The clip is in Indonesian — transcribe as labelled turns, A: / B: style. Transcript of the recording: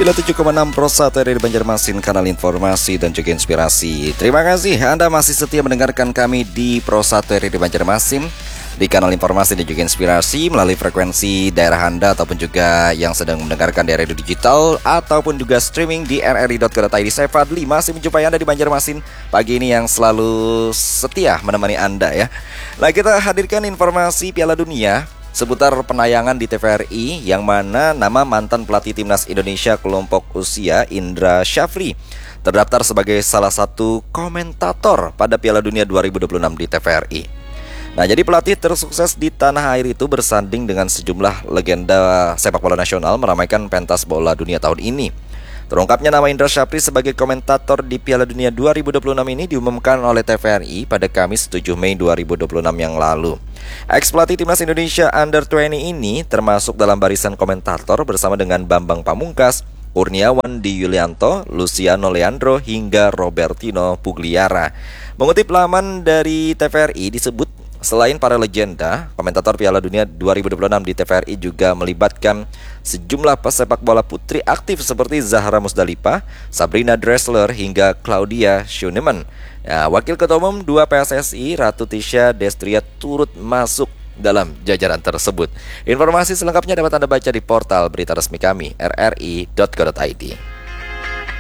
A: 97,6 Pro 1 dari Banjarmasin, kanal informasi dan juga inspirasi. Terima kasih Anda masih setia mendengarkan kami di Pro 1 dari Banjarmasin, di kanal informasi dan juga inspirasi melalui frekuensi daerah Anda ataupun juga yang sedang mendengarkan di radio digital ataupun juga streaming di rri.co.id. Saya Fadli masih menjumpai Anda di Banjarmasin pagi ini yang selalu setia menemani Anda ya. Nah, kita hadirkan informasi Piala Dunia seputar penayangan di TVRI, yang mana nama mantan pelatih timnas Indonesia kelompok usia Indra Syafri terdaftar sebagai salah satu komentator pada Piala Dunia 2026 di TVRI. Nah, jadi pelatih tersukses di tanah air itu bersanding dengan sejumlah legenda sepak bola nasional meramaikan pentas bola dunia tahun ini. Terungkapnya nama Indra Syafri sebagai komentator di Piala Dunia 2026 ini diumumkan oleh TVRI pada Kamis 7 Mei 2026 yang lalu. Ex-pelatih timnas Indonesia Under-20 ini termasuk dalam barisan komentator bersama dengan Bambang Pamungkas, Kurniawan Di Yulianto, Luciano Leandro hingga Robertino Pugliara. Mengutip laman dari TVRI disebut, selain para legenda, komentator Piala Dunia 2026 di TVRI juga melibatkan sejumlah pesepak bola putri aktif seperti Zahra Musdalifah, Sabrina Dressler hingga Claudia Schunemann. Ya, Wakil Ketua Umum 2 PSSI Ratu Tisha Destria turut masuk dalam jajaran tersebut. Informasi selengkapnya dapat Anda baca di portal berita resmi kami rri.co.id.